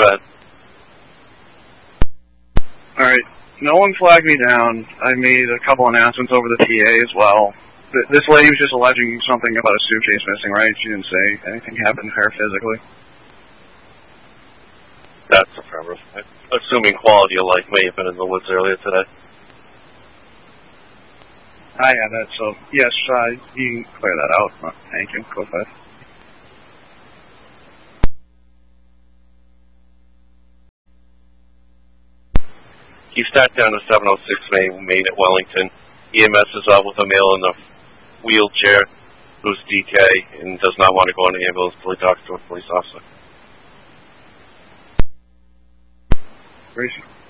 Go ahead. Alright, no one flagged me down. I made a couple announcements over the PA as well. This lady was just alleging something about a suitcase missing, right? She didn't say anything happened to her physically. That's affirmative. Assuming quality of life may have been in the woods earlier today. I have that, so yes, you can clear that out. Thank you. Go ahead. He sat down to 706 Main at Wellington. EMS is out with a male in a wheelchair who's DK and does not want to go in the ambulance until he talks to a police officer. Gracie.